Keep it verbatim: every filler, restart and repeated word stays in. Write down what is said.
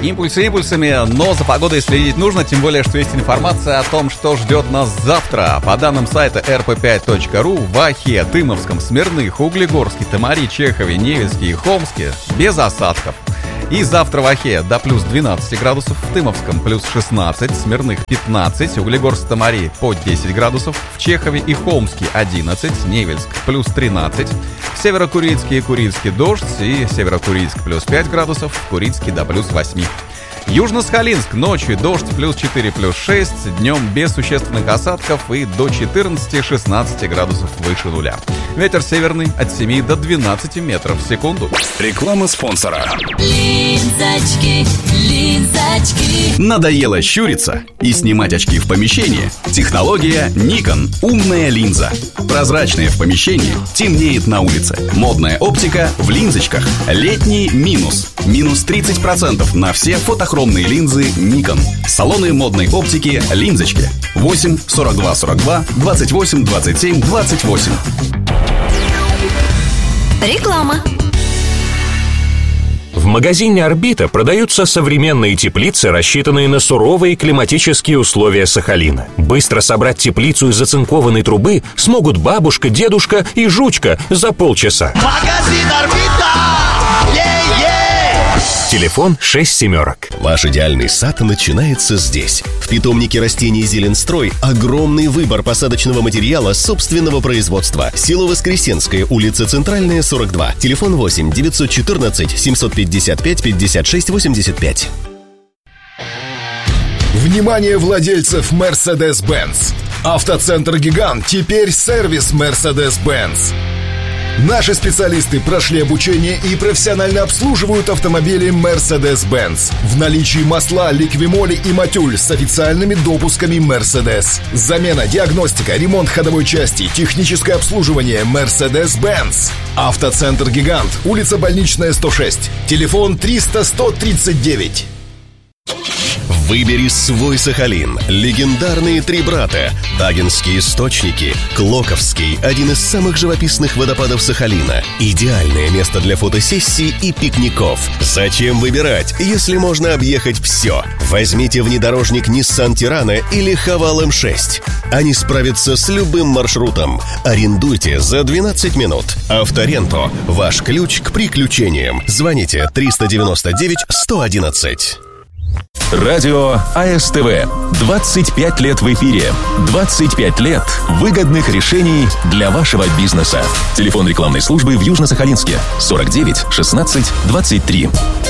Импульсы импульсами, но за погодой следить нужно, тем более, что есть информация о том, что ждет нас завтра. По данным сайта эр пэ пять точка ру, в Охе, Тымовском, Смирных, Углегорске, Тамари, Чехове, Невельске и Хомске без осадков. И завтра в Охе до плюс двенадцать градусов, в Тымовском плюс шестнадцать, Смирных пятнадцать, Углегорск, Тамари под десять градусов, в Чехове и Хомске одиннадцать, Невельск плюс тринадцать, в Северо-Курильске и Курильске дождь и Северо-Курильск плюс пять градусов, в Курильске до плюс восемь. Южно-Сахалинск ночью дождь плюс четыре, плюс шесть, днем без существенных осадков и до четырнадцать-шестнадцать градусов выше нуля. Ветер северный от семи до двенадцати метров в секунду. Реклама спонсора. Линзочки, линзочки. Надоело щуриться и снимать очки в помещении? Технология Nikon. Умная линза. Прозрачная в помещении, темнеет на улице. Модная оптика в линзочках. Летний минус. Минус тридцать процентов на все фотохромные линзы Nikon. Салоны модной оптики «Линзочки». восемь сорок два сорок два двадцать восемь двадцать семь двадцать восемь. Реклама. В магазине «Орбита» продаются современные теплицы, рассчитанные на суровые климатические условия Сахалина. Быстро собрать теплицу из оцинкованной трубы смогут бабушка, дедушка и жучка за полчаса. Магазин «Орбита». Е-е! Телефон шесть семерок. Ваш идеальный сад начинается здесь. В питомнике растений «Зеленстрой» огромный выбор посадочного материала собственного производства. Село Воскресенское, улица Центральная, сорок два. Телефон восемь девятьсот четырнадцать семьсот пятьдесят пять пятьдесят шесть восемьдесят пять. Внимание владельцев Mercedes-Benz! Автоцентр «Гигант» теперь сервис Mercedes-Benz. Наши специалисты прошли обучение и профессионально обслуживают автомобили Mercedes-Benz. В наличии масла, ликвимоли и матюль с официальными допусками Mercedes. Замена, диагностика, ремонт ходовой части, техническое обслуживание Mercedes-Benz. Автоцентр «Гигант», улица Больничная, сто шесть. Телефон триста сто тридцать девять. Выбери свой Сахалин. Легендарные три брата. Тагинские источники. Клоковский. Один из самых живописных водопадов Сахалина. Идеальное место для фотосессий и пикников. Зачем выбирать, если можно объехать все? Возьмите внедорожник Nissan Tirana или Haval эм шесть. Они справятся с любым маршрутом. Арендуйте за двенадцать минут. Авторенто. Ваш ключ к приключениям. Звоните триста девяносто девять сто одиннадцать. Радио а эс тэ вэ. двадцать пять лет в эфире. двадцать пять лет выгодных решений для вашего бизнеса. Телефон рекламной службы в Южно-Сахалинске сорок девять шестнадцать двадцать три.